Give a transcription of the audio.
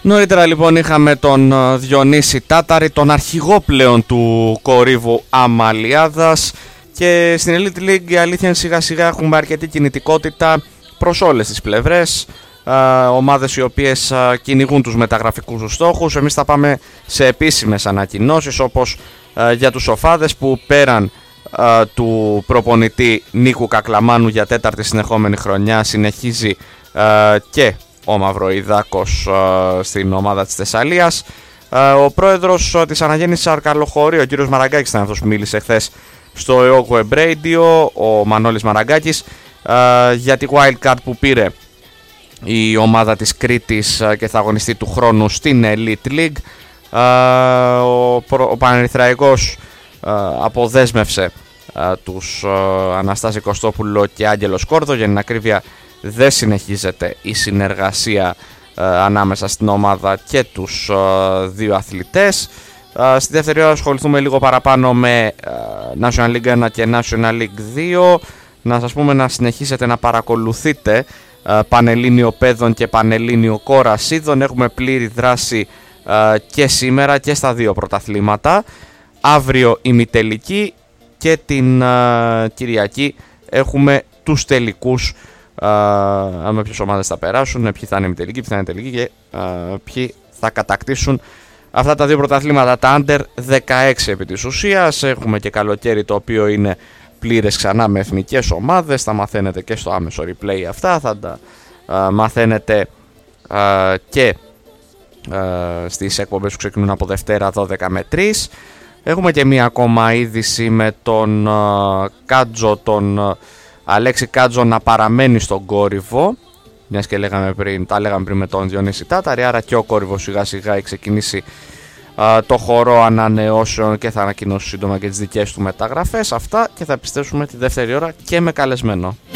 Νωρίτερα λοιπόν είχαμε τον Διονύση Τάταρη, τον αρχηγό πλέον του κορύβου Αμαλιάδας, και στην Elite League η αλήθεια είναι σιγά σιγά έχουμε αρκετή κινητικότητα προς όλες τις πλευρές, ομάδες οι οποίες κυνηγούν τους μεταγραφικούς τους στόχους. Εμείς θα πάμε σε επίσημες ανακοινώσεις, όπως για τους Σοφάδες που πέραν του προπονητή Νίκου Κακλαμάνου για τέταρτη συνεχόμενη χρονιά συνεχίζει και ο Μαυροϊδάκος στην ομάδα της Θεσσαλίας. Ο πρόεδρος της Αναγέννησης Αρκαλοχωρίου, ο κύριος Μαραγκάκης, ήταν αυτός που μίλησε χθες στο EO Web Radio, ο Μανώλης Μαραγκάκης, για τη wildcard που πήρε η ομάδα της Κρήτης και θα αγωνιστεί του χρόνου στην Elite League. Ο Πανερυθραϊκός αποδέσμευσε τους Αναστάση Κωστόπουλο και Άγγελο Σκόρδο. Για την ακρίβεια, δεν συνεχίζεται η συνεργασία ανάμεσα στην ομάδα και τους δύο αθλητές. Στη δεύτερη ώρα ασχοληθούμε λίγο παραπάνω με National League 1 και National League 2. Να σας πούμε να συνεχίσετε να παρακολουθείτε Πανελλήνιο Παιδών και Πανελλήνιο Κορασίδων. Έχουμε πλήρη δράση και σήμερα και στα δύο πρωταθλήματα. Αύριο ημιτελική και την Κυριακή έχουμε τους τελικούς, με ποιες ομάδες θα περάσουν, ποιοι θα είναι ημιτελικοί, ποιοι θα είναι τελικοί και ποιοι θα κατακτήσουν αυτά τα δύο πρωταθλήματα, τα Under 16 επί της ουσίας. Έχουμε και καλοκαίρι το οποίο είναι πλήρες ξανά με εθνικές ομάδες. Θα μαθαίνετε και στο άμεσο replay αυτά, θα τα μαθαίνετε και στις εκπομπές που ξεκινούν από Δευτέρα 12 με 3. Έχουμε και μία ακόμα είδηση με τον Κάτζο, τον Αλέξη Κάτζο, να παραμένει στον κόρυβο, μιας και τα λέγαμε πριν με τον Διονύση Τάταρη, άρα και ο κόρυβος σιγά σιγά έχει ξεκινήσει το χορό ανανεώσεων και θα ανακοινώσει σύντομα και τις δικές του μεταγραφές. Αυτά, και θα επιστρέψουμε τη δεύτερη ώρα και με καλεσμένο.